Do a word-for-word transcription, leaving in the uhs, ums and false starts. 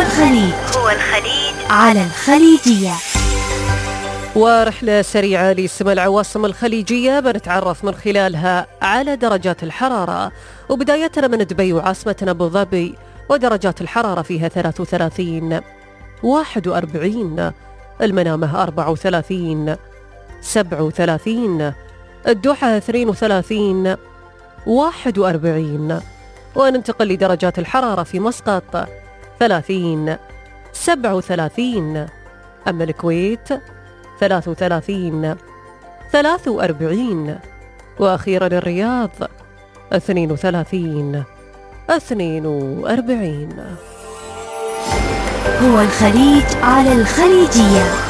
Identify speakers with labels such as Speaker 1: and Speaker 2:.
Speaker 1: الخليج هو الخليج على الخليجية.
Speaker 2: ورحلة سريعة لسما العواصم الخليجية بنتعرف من خلالها على درجات الحرارة، وبدايتنا من دبي وعاصمتنا أبو ظبي، ودرجات الحرارة فيها ثلاثة وثلاثين، واحد وأربعين، المنامة أربعة وثلاثين، سبعة وثلاثين، الدوحة اثنين وثلاثين، واحد وأربعين. وننتقل لدرجات الحرارة في مسقط ثلاثين، سبعة وثلاثين، أما الكويت ثلاثة وثلاثين، ثلاثة وأربعين، وأخيرا الرياض اثنين وثلاثين، اثنين وأربعين.
Speaker 1: هو الخليج على الخليجية.